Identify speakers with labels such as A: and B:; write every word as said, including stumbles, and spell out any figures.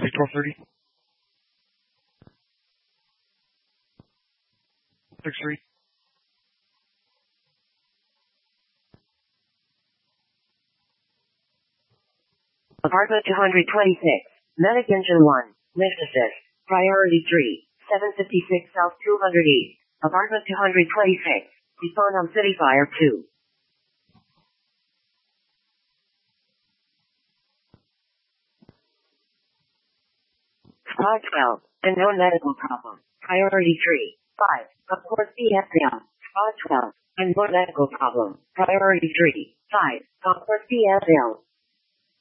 A: Copy twelve thirty. six three.
B: Apartment two twenty-six, Medic Engine one, Lift Assist, Priority three, seven fifty-six South two oh eight, Apartment two twenty-six, respond on City Fire two. Squad twelve, unknown medical problem, Priority three, five, of course B F down, Squad twelve, unknown medical problem, Priority three, five, of course B F down.